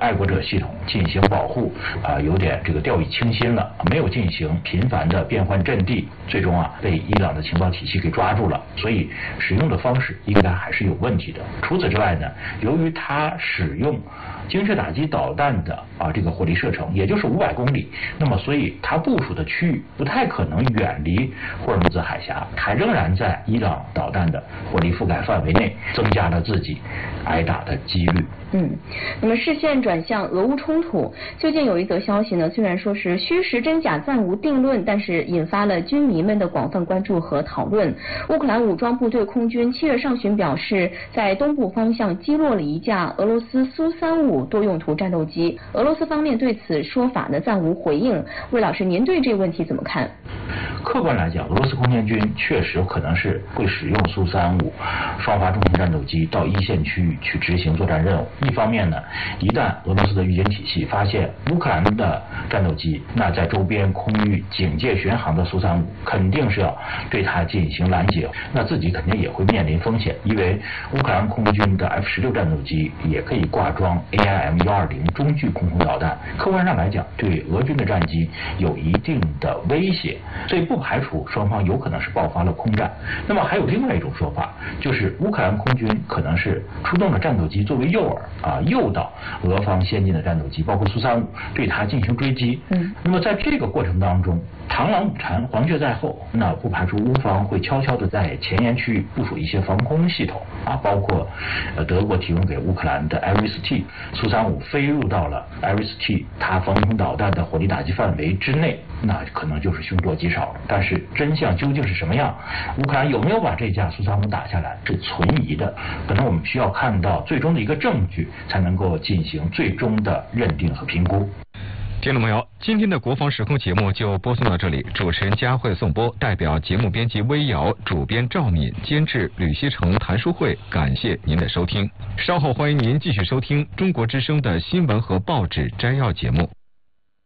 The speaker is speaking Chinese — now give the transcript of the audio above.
爱国者系统进行保护有点这个掉以轻心了，没有进行频繁的变换阵地，最终被伊朗的情报体系给抓住了，所以使用的方式应该还是有问题的。除此之外呢，由于它使用精确打击导弹的这个火力射程也就是500公里，那么所以它部署的区域不太可能远离霍尔木兹海峡，它仍然在伊朗导弹的火力覆盖范围内，增加了自己挨打的几率。 那么视线转向俄乌冲突，最近有一则消息呢，虽然说是虚实真假暂无定论，但是引发了军迷们的广泛关注和讨论。乌克兰武装部队空军7月上旬表示，在东部方向击落了一架俄罗斯苏35多用途战斗机，俄罗斯方面对此说法呢暂无回应。魏老师，您对这个问题怎么看？ 客观来讲，俄罗斯空天军确实可能是会使用苏35双发重型战斗机到一线区域去执行作战任务。一方面呢，一旦俄罗斯的预警体系发现乌克兰的战斗机，那在周边空域警戒巡航的苏35肯定是要对它进行拦截，那自己肯定也会面临风险，因为乌克兰空军的 F-16战斗机也可以挂装 AIM-120中距空空导弹，客观上来讲对俄军的战机有一定的威胁，所以不排除双方有可能是爆发了空战。那么还有另外一种说法，就是乌克兰空军可能是出动了战斗机作为诱饵诱导俄方先进的战斗机，包括苏35对它进行追击。那么在这个过程当中，螳螂捕蝉，黄雀在后，那不排除乌方会悄悄的在前沿区域部署一些防空系统包括德国提供给乌克兰的 IRIS-T， 苏35飞入到了 IRIS-T 它防空导弹的火力打击范围之内，那可能就是凶多吉少了。但是真相究竟是什么样，乌克兰有没有把这架苏35打下来是存疑的，可能我们需要看到最终的一个证据，才能够进行最终的认定和评估。 听众朋友，今天的国防时空节目就播送到这里，主持人佳慧颂播，代表节目编辑微瑶，主编赵敏，监制吕锡成、谭淑慧，感谢您的收听。稍后欢迎您继续收听中国之声的新闻和报纸摘要节目。